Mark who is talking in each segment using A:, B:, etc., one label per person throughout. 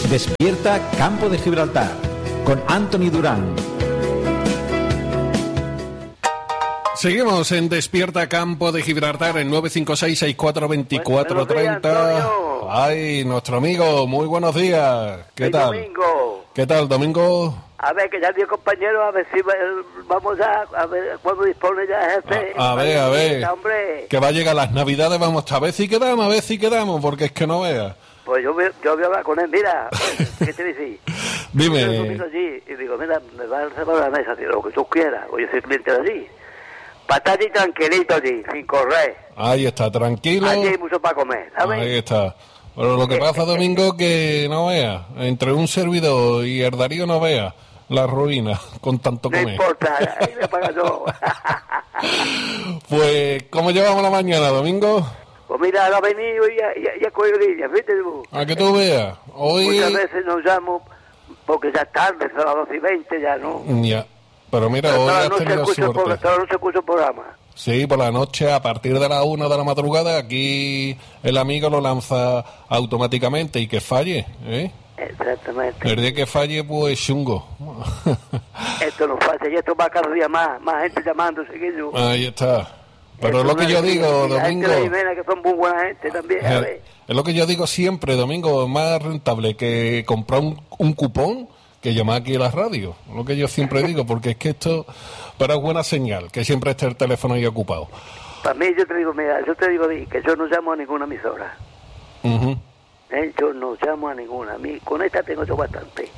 A: Despierta Campo de Gibraltar con Anthony Durán.
B: Seguimos en Despierta Campo de Gibraltar en 956-642430. Ay, nuestro amigo, muy buenos días. ¿Qué tal?
C: Domingo.
B: ¿Qué tal, Domingo?
C: A ver, que ya dio compañero, a ver si vamos ya, a ver cuándo dispone ya el jefe.
B: A ver.
C: Hombre.
B: Que va a llegar las Navidades, vamos a ver si quedamos, porque es que no veas.
C: Pues yo voy a hablar con él, mira, ¿qué te dices?
B: Dime.
C: Yo allí y digo, mira, me va a reservar la mesa, tío, lo que tú quieras, o yo soy cliente de allí. Para estar allí tranquilito allí, sin correr.
B: Ahí está, tranquilo.
C: Allí hay mucho para comer, ¿sabes?
B: Ahí está. Pero lo que pasa, Domingo, que no vea, entre un servidor y el Darío no vea la ruina con tanto comer.
C: No importa, ahí me paga yo.
B: Pues, ¿cómo llevamos la mañana, Domingo?
C: Pues mira, ha venido y ha cogido línea, ¿viste tú?
B: A que tú veas. Hoy...
C: Muchas veces nos llamo, porque ya es tarde, son las 12:20, ya no.
B: Ya, pero mira,
C: Pero
B: hoy
C: toda
B: has tenido suerte.
C: Toda la noche escucho el programa.
B: Sí, por la noche, a partir de las 1 de la madrugada, aquí el amigo lo lanza automáticamente y que falle, ¿eh?
C: Exactamente.
B: El día que falle, pues chungo.
C: Esto no falla y esto va cada día más gente llamando, seguido.
B: Ahí está. Pero es lo que yo digo, Domingo.
C: La gente de Jimena, que son muy buena gente también, ¿sabes?
B: Es lo que yo digo siempre, Domingo, es más rentable que comprar un cupón que llamar aquí a la radio. Es lo que yo siempre digo, porque es que esto, pero es buena señal, que siempre esté el teléfono ahí ocupado.
C: Para mí, yo te digo, mira, que yo no llamo a ninguna emisora. Yo no llamo a ninguna. A mí, con esta tengo yo bastante.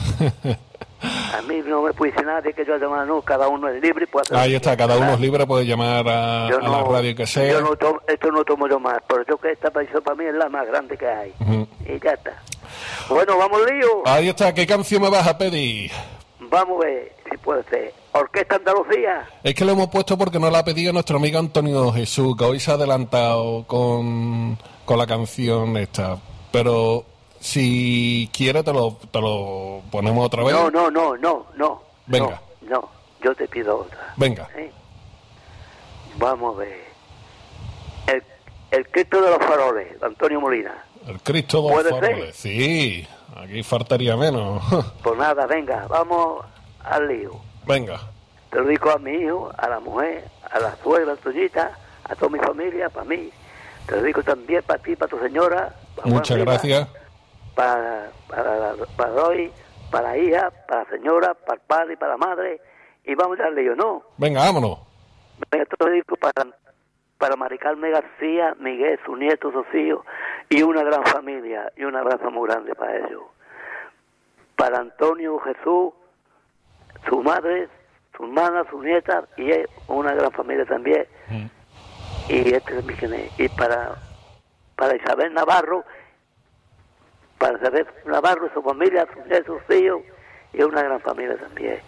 C: A mí no me puede decir nadie que yo llamar, no, cada uno es libre.
B: Ahí está, cada uno es libre, puede llamar a la radio que sea.
C: Esto no tomo yo más, pero yo que esta país para mí es la más grande que hay. Y ya está. Bueno, vamos lío.
B: Ahí está, ¿qué canción me vas a pedir?
C: Vamos a ver si puede ser. Orquesta Andalucía.
B: Es que lo hemos puesto porque nos la ha pedido nuestro amigo Antonio Jesús, que hoy se ha adelantado con la canción esta. Pero si quiere te lo ponemos otra vez.
C: No.
B: Venga.
C: No, yo te pido otra.
B: Venga.
C: ¿Sí? Vamos a ver. El Cristo de los Faroles, Antonio Molina.
B: El Cristo de los Faroles. Sí, aquí faltaría menos.
C: Pues nada, venga, vamos al lío.
B: Venga.
C: Te lo digo a mi hijo, a la mujer, a la suegra tuyita, a toda mi familia, para mí. Te lo digo también para ti, para tu señora.
B: Muchas gracias.
C: Para hoy, para la hija, para la señora, para el padre y para la madre. Y vamos al lío, ¿no?
B: Venga, vámonos.
C: Venga, te lo digo para Mari Carmen García, Miguel, su nieto, sus hijos, y una gran familia, y un abrazo muy grande para ellos. Para Antonio Jesús, su madre, su hermana, su nieta, y una gran familia también. Y y para Isabel Navarro, y su familia, sus hijos, y una gran familia también.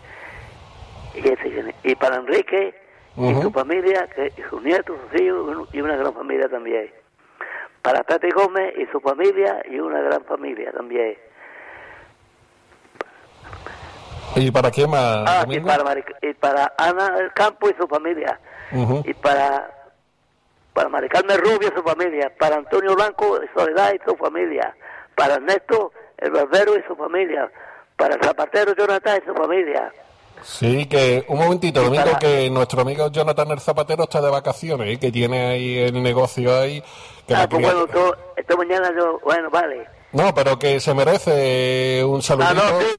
C: Y para Enrique y su familia, y sus nietos, sus hijos, y una gran familia también. Para Tati Gómez y su familia, y una gran familia también.
B: ¿Y para quién más?
C: Y para Ana del Campo y su familia. Y para Mari Carmen Rubio y su familia. Para Antonio Blanco de Soledad y su familia. Para Ernesto el Barbero y su familia. Para el Zapatero Jonathan y su familia.
B: Sí, que un momentito, Domingo, que nuestro amigo Jonathan el Zapatero está de vacaciones, que tiene ahí el negocio ahí. Que
C: bueno, esta mañana bueno, vale.
B: No, pero que se merece un saludito.
C: Sí.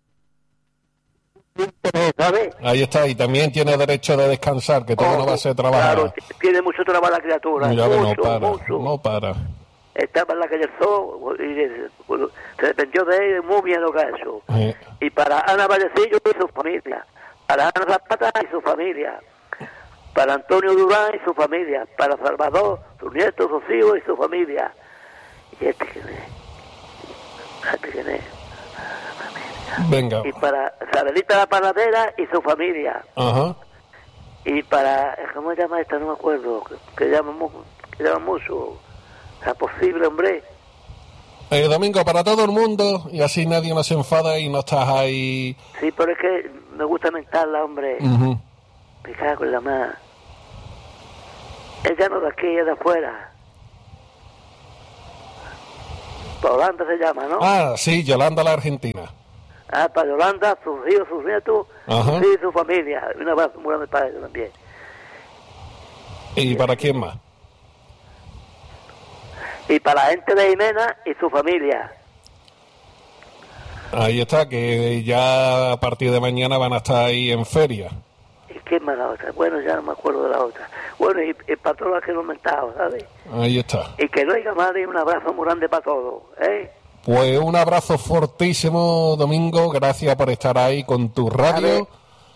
C: ¿Sabes?
B: Ahí está, y también tiene derecho de descansar, que todo no va a ser trabajar.
C: Claro, tiene mucho trabajo la criatura.
B: Mira,
C: mucho.
B: No para.
C: Estaba en la calle Sol y se dependió de él muy bien lo que ha hecho. Y para Ana Vallecillo y su familia. Para Ana Zapata y su familia. Para Antonio Durán y su familia. Para Salvador, sus nietos, sus hijos y su familia. ¿Y quién es?
B: Venga.
C: Y para Isabelita la Panadera y su familia. Y para, ¿cómo se llama esta? No me acuerdo. Que llama mucho. ¿Es posible, hombre?
B: Domingo, para todo el mundo, y así nadie nos enfada y no estás ahí.
C: Sí, pero es que me gusta mentarla, hombre. Me cago en la más. Ella no de aquí, es de afuera. Para Yolanda se llama, ¿no?
B: Ah, sí, Yolanda, la argentina.
C: Ah, para Yolanda, sus hijos, sus nietos,
B: Ajá.
C: sí, su familia. Un abrazo muy grande para ellos también.
B: ¿Y para quién más?
C: Y para la gente de Jimena y su familia.
B: Ahí está, que ya a partir de mañana van a estar ahí en feria.
C: ¿Y qué más la otra? Bueno, ya no me acuerdo de la otra. Bueno, y para todos los que no he mentado, ¿sabes?
B: Ahí está.
C: Y que no diga madre, un abrazo muy grande para todos, ¿eh?
B: Pues un abrazo fortísimo, Domingo. Gracias por estar ahí con tu radio.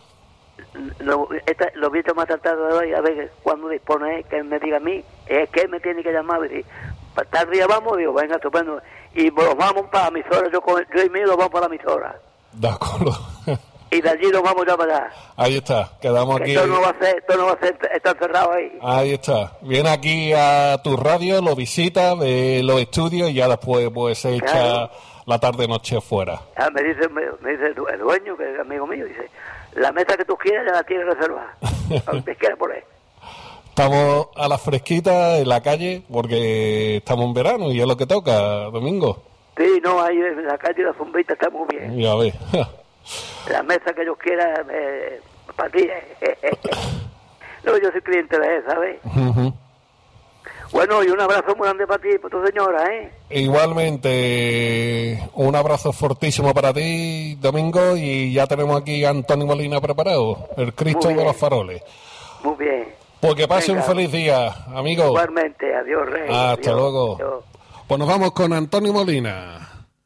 C: Lo visto más tratado de hoy, a ver cuando dispone, que me diga a mí, es que él me tiene que llamar y decir, para tal día vamos, digo, venga, estupendo. Y nos vamos para la emisora, yo y mío nos vamos para la emisora.
B: De acuerdo.
C: Y de allí nos vamos ya para allá.
B: Ahí está, quedamos aquí.
C: Esto no va a ser estar cerrado ahí.
B: Ahí está. Viene aquí a tu radio, lo visita, ve los estudios y ya después pues se echa
C: Claro.
B: la tarde-noche fuera.
C: Ah, me dice el dueño, que es amigo mío, dice, la mesa que tú quieras ya la tienes reservada. Donde quieras poner.
B: Estamos a la fresquita en la calle porque estamos en verano y es lo que toca, Domingo.
C: Sí, no, ahí en la calle la zumbita está muy bien.
B: Ya ves.
C: La mesa que yo quiera, para ti. No, yo soy cliente de él, ¿sabes?
B: Ujú.
C: Bueno, y un abrazo muy grande para ti y para tu señora, ¿eh?
B: Igualmente, un abrazo fortísimo para ti, Domingo, y ya tenemos aquí a Antonio Molina preparado, el Cristo
C: Muy
B: de
C: bien.
B: los faroles.
C: Muy bien.
B: Pues que pase
C: Venga.
B: un feliz día, amigo.
C: Igualmente, adiós, Rey.
B: Hasta
C: Adiós,
B: luego.
C: adiós.
B: Pues nos vamos con Antonio Molina.